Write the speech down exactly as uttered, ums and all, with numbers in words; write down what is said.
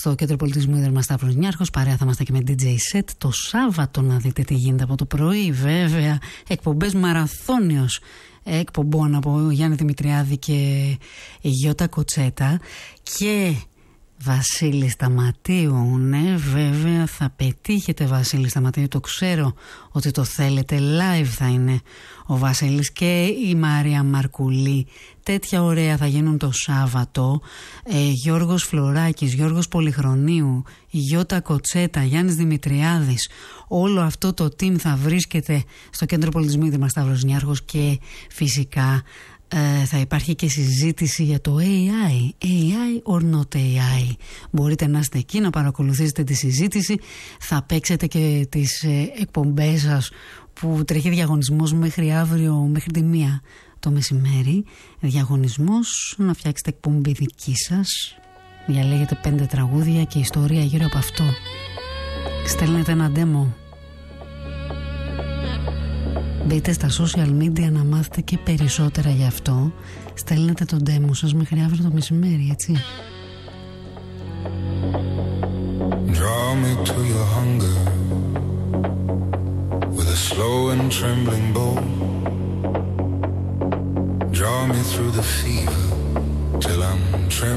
στο Κέντρο Πολιτισμού Ίδρυμα Σταύρος Νιάρχος. Παρέα θα είμαστε και με ντι τζέι set το Σάββατο, να δείτε τι γίνεται από το πρωί. Βέβαια, εκπομπές μαραθώνιος εκπομπών από Γιάννη Δημητριάδη και Γιώτα Κοτσέτα και Βασίλη Σταματίου. Ναι, βέβαια θα πετύχετε Βασίλη Σταματίου, το ξέρω ότι το θέλετε. Live θα είναι ο Βασίλης και η Μαρία Μαρκουλή. Τέτοια ωραία θα γίνουν το Σάββατο. ε, Γιώργος Φλωράκης, Γιώργος Πολυχρονίου, Γιώτα Κοτσέτα, Γιάννης Δημητριάδης. Όλο αυτό το team θα βρίσκεται στο Κέντρο Πολιτισμού Ίδρυμα Σταύρος Νιάρχος και φυσικά Ε, θα υπάρχει και συζήτηση για το έι άι, έι άι or not έι άι. Μπορείτε να είστε εκεί, να παρακολουθήσετε τη συζήτηση. Θα παίξετε και τις ε, εκπομπές σας που τρέχει διαγωνισμός μέχρι αύριο, μέχρι τη μία το μεσημέρι. Διαγωνισμός να φτιάξετε εκπομπή δική σας. Διαλέγετε πέντε τραγούδια και ιστορία γύρω από αυτό. Στέλνετε ένα demo. Μπείτε στα social media να μάθετε και περισσότερα γι' αυτό. Στέλνετε το demo σας μέχρι αύριο το μεσημέρι, έτσι. Draw me to your hunger with a slow and trembling bow. Draw me through the fever till I'm trembling.